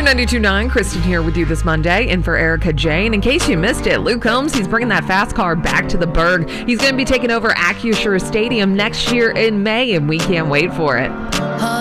92.9, Kristen here with you this Monday, and for Erica Jane. In case you missed it, Luke Combs, he's bringing that fast car back to the Berg. He's going to be taking over Acrisure Stadium next year in May, and we can't wait for it.